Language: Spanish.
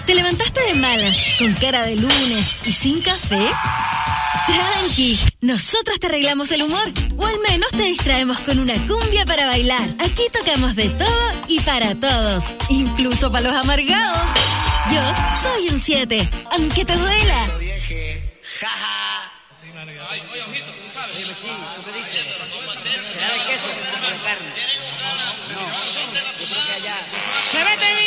¿Te levantaste de malas, con cara de lunes y sin café? Tranqui, nosotros te arreglamos el humor, o al menos te distraemos con una cumbia para bailar. Aquí tocamos de todo y para todos, incluso para los amargados. Yo soy un 7, aunque te duela. Oye, ojito, tú sabes. Sí, ¿tú qué dices? ¿Será de queso o de carne? No, yo creo que allá. ¡Se meten